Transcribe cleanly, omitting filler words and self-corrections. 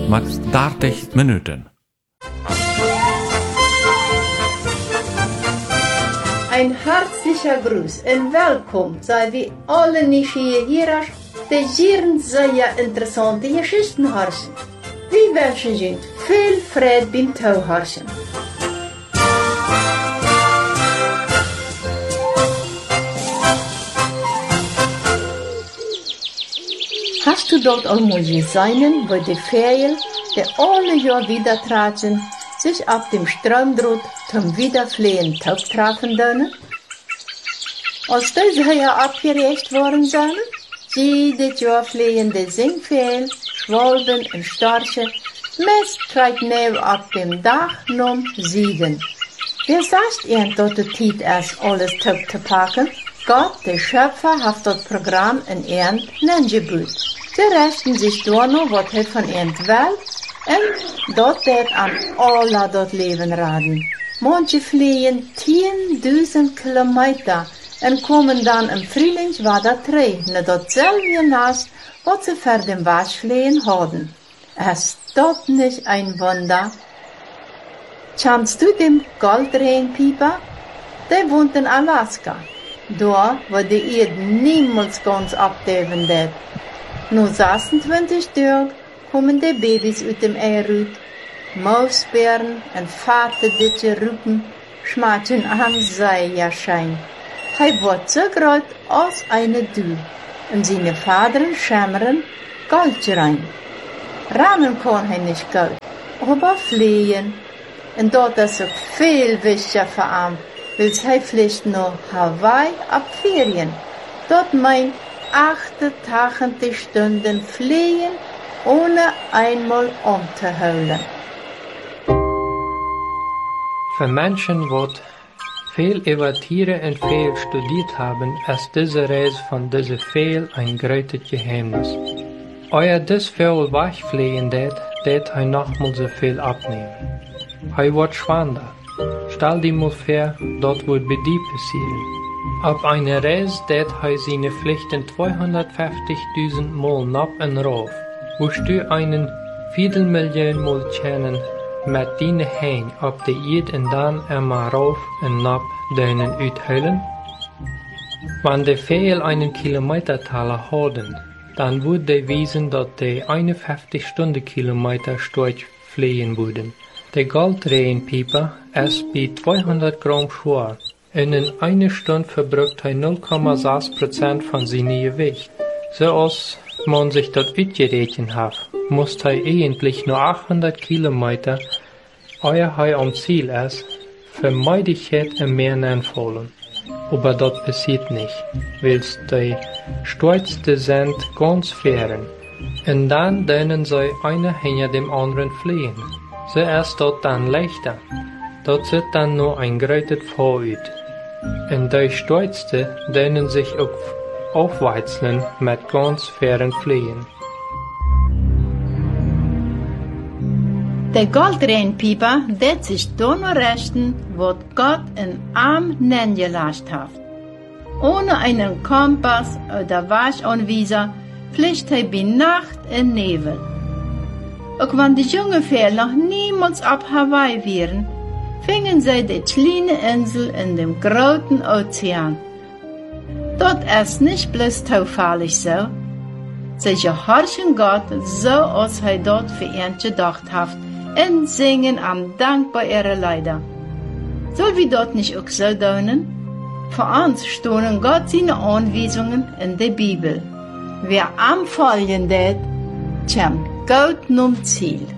mit 30 Minuten. Ein herzlicher Gruß und willkommen sei wir alle Nieuwsgierigers die hier sehr interessante Geschichten hören. Wir wünschen Ihnen viel Freude beim Zuhören. Hast du dort einmal gesehen, wo die Vögel, die alle Jahr wieder traten, sich auf dem Stromdraht zum Wiederfliehen treffen können? Als diese hier abgerecht worden sind, jedes Jahr fliehen die Singvögel, Schwalben und Störche, meist treibt neu auf dem Dach nom Süden. Wer sagt ihr, dort die Zeit erst alles zu packen? Gott, der Schöpfer, hat das Programm in ihren Nengebüt. Sie rechnen sich dort noch, was er von ihnen will, und dort wird an alle dort Leben raten. Manche fliehen 10.000 Kilometer und kommen dann im Frühling wieder zurück, nach dasselbe Nest, was sie für den Waschfliehen haben. Ist das nicht ein Wunder? Kennst du den Goldrehenpieper? Der wohnt in Alaska. Da, wo die Erde niemals ganz abdeven wird. Nur 26 Tage kommen die Babys aus dem Ei raus. Mausbären und vaterdicke Rücken schmatschen am Seigerschein. Er wird so groß als eine Dü und seine Vadern schämmern Gold rein. Rahmen kann er nicht Gold, aber fliehen. Und dort ist auch viel wichtiger für ihn, weil er fliegt nach Hawaii ab Ferien. Dort meint 88 Stunden fliehen, ohne einmal umzuholen. Für Menschen, die viel über Tiere und Vögel studiert haben, ist diese Reise von diesen Vögeln ein großes Geheimnis. Euer das Vogel wegfliegen det er nochmal so viel abnehmen. Er wird schwanger. Stell dir mal vor, dort wird bei dir passieren. Auf einer Reise det er seine Pflichten 250.000 Mal noch und rauf. Wirst du einen Viertelmillion Mal kennen, mit deinen Händen auf der Erde und dann einmal rauf und nach deinen uitheilen? Wenn die Vögel einen Kilometertaler haben, dann würde die wissen, dass die 51 Stundenkilometer Storch fliehen würden. Der Goldrehenpieper ist bei 200 Gramm schwer und in einer Stunde verbraucht er 0,6% von seinem Gewicht. So als man sich das ausgerechnet hat, muss er eigentlich nur 800 Kilometer, ehe er am Ziel ist, Vermeidigkeit im Meer anfallen. Aber das passiert nicht, weil die Stürzte sind ganz fern. Und dann denen sie einer hinter dem anderen fliehen. So ist dort dann leichter. Dort sieht dann nur ein großes Vorüt. Und die Stürzte denen sich aufweizeln mit ganz fern fliehen. Der Goldrehenpieper det sich da noch rechten, was Gott in Arm nenngelassen hat. Ohne einen Kompass oder Waschanweiser fliegt er bei Nacht in Nebel. Auch wenn die jungen Vögel noch niemals auf Hawaii wären, fingen sie die kleine Insel in dem großen Ozean. Dort ist nicht bloß zufällig so. Sie gehorchen Gott so, als er dort für ihn gedacht hat, und singen am Dank bei ihren Leidern. Soll wir dort nicht auch so tun? Für uns stehen Gott seine Anweisungen in der Bibel. Wer am Folgen det, kommt gut zum Ziel.